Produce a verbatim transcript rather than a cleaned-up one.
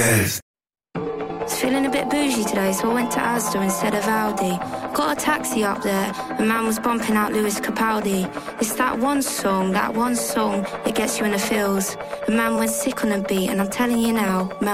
Was feeling a bit bougie today, so I went to Asda instead of Aldi. Got a taxi up there, a man was bumping out Lewis Capaldi. It's that one song, that one song that gets you in the feels. The man went sick on the beat, and I'm telling you now,